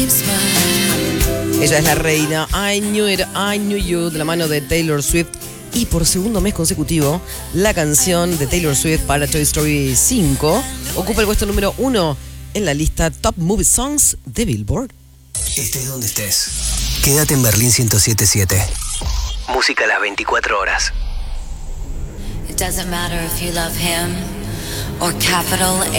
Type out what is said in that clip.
Ella es la reina I Knew You, de la mano de Taylor Swift. Y por segundo mes consecutivo, la canción de Taylor Swift para Toy Story 5 ocupa el puesto número 1 en la lista Top Movie Songs de Billboard. Estés donde estés, quédate en Berlín 107.7. Música a las 24 horas. It doesn't matter if you love him or capital